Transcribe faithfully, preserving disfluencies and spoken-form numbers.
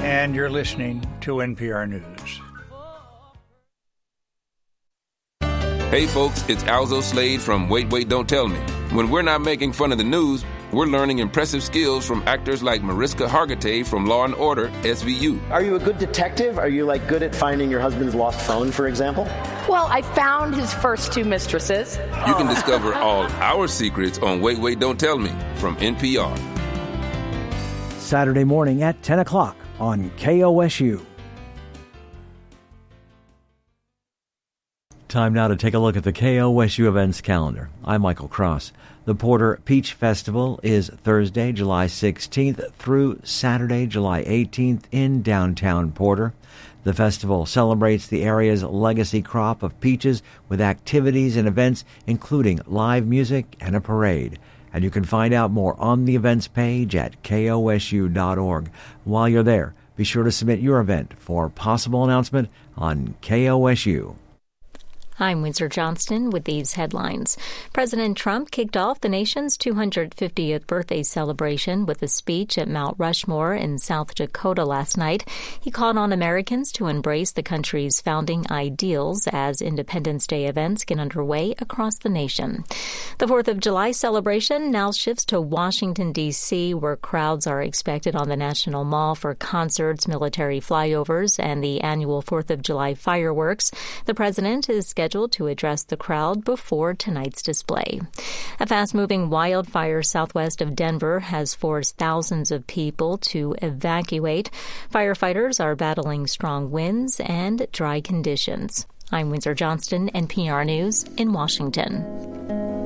and you're listening to N P R News. Hey folks, it's Alzo Slade from Wait, Wait, Don't Tell Me. When we're not making fun of the news, we're learning impressive skills from actors like Mariska Hargitay from Law and Order S V U. Are you a good detective? Are you like good at finding your husband's lost phone, for example? Well, I found his first two mistresses. You can discover all our secrets on Wait, Wait, Don't Tell Me from N P R. Saturday morning at ten o'clock on K O S U. Time now to take a look at the K O S U events calendar. I'm Michael Cross. The Porter Peach Festival is Thursday, July sixteenth through Saturday, July eighteenth in downtown Porter. The festival celebrates the area's legacy crop of peaches with activities and events including live music and a parade. And you can find out more on the events page at K O S U dot org. While you're there, be sure to submit your event for possible announcement on K O S U. I'm Windsor Johnston with these headlines. President Trump kicked off the nation's two hundred fiftieth birthday celebration with a speech at Mount Rushmore in South Dakota last night. He called on Americans to embrace the country's founding ideals as Independence Day events get underway across the nation. The fourth of July celebration now shifts to Washington, D C, where crowds are expected on the National Mall for concerts, military flyovers, and the annual fourth of July fireworks. The president is scheduled to address the crowd before tonight's display. A fast-moving wildfire southwest of Denver has forced thousands of people to evacuate. Firefighters are battling strong winds and dry conditions. I'm Windsor Johnston, N P R News in Washington.